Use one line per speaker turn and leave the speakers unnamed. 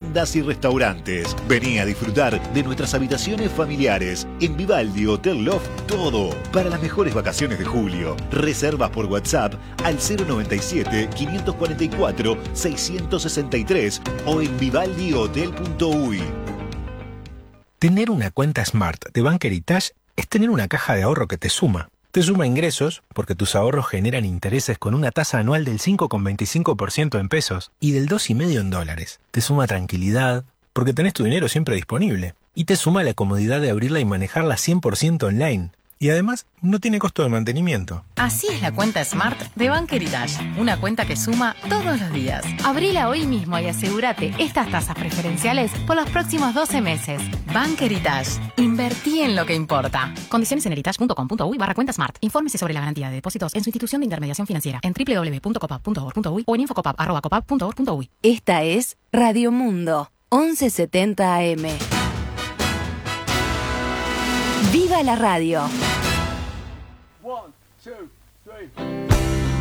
tiendas y restaurantes. Vení a disfrutar de nuestras habitaciones familiares. En Vivaldi Hotel Loft, todo para las mejores vacaciones de julio. Reservas por WhatsApp al 097-544-663 o en vivaldihotel.uy.
Tener una cuenta Smart de Bank Heritage es tener una caja de ahorro que te suma. Te suma ingresos, porque tus ahorros generan intereses con una tasa anual del 5,25% en pesos y del 2,5% en dólares. Te suma tranquilidad, porque tenés tu dinero siempre disponible. Y te suma la comodidad de abrirla y manejarla 100% online. Y además, no tiene costo de mantenimiento.
Así es la cuenta Smart de Bank Heritage. Una cuenta que suma todos los días. Abrila hoy mismo y asegúrate estas tasas preferenciales por los próximos 12 meses. Bank Heritage. Invertí en lo que importa. Condiciones en heritage.com.uy/cuenta Smart. Infórmese sobre la garantía de depósitos en su institución de intermediación financiera en www.copap.org.uy o en infocopap@copap.org.uy.
Esta es Radio Mundo, 1170 AM. ¡Viva la radio!
1, 2, 3.